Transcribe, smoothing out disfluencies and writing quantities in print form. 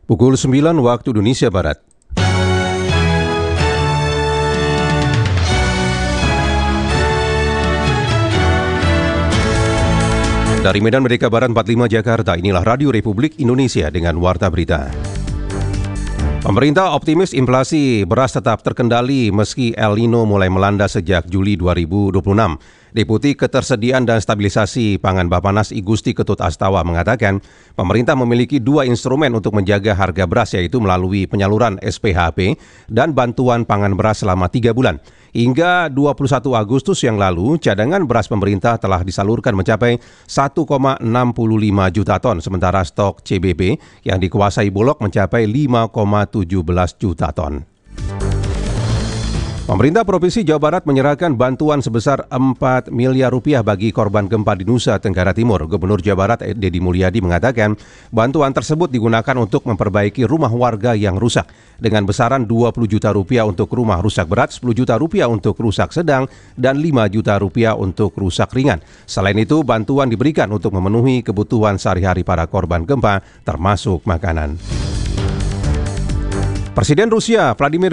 Pukul 9 waktu Indonesia Barat. Dari Medan Merdeka Barat 45 Jakarta, inilah Radio Republik Indonesia dengan Warta Berita. Pemerintah optimis inflasi beras tetap terkendali meski El Nino mulai melanda sejak Juli 2026. Deputi Ketersediaan dan Stabilisasi Pangan Bappenas I Gusti Ketut Astawa mengatakan pemerintah memiliki dua instrumen untuk menjaga harga beras, yaitu melalui penyaluran SPHP dan bantuan pangan beras selama 3 bulan. Hingga 21 Agustus yang lalu, cadangan beras pemerintah telah disalurkan mencapai 1,65 juta ton, sementara stok CBP yang dikuasai Bulog mencapai 5,17 juta ton. Pemerintah Provinsi Jawa Barat menyerahkan bantuan sebesar 4 miliar rupiah bagi korban gempa di Nusa Tenggara Timur. Gubernur Jawa Barat Deddy Mulyadi mengatakan bantuan tersebut digunakan untuk memperbaiki rumah warga yang rusak dengan besaran 20 juta rupiah untuk rumah rusak berat, 10 juta rupiah untuk rusak sedang, dan 5 juta rupiah untuk rusak ringan. Selain itu, bantuan diberikan untuk memenuhi kebutuhan sehari-hari para korban gempa, termasuk makanan. Presiden Rusia Vladimir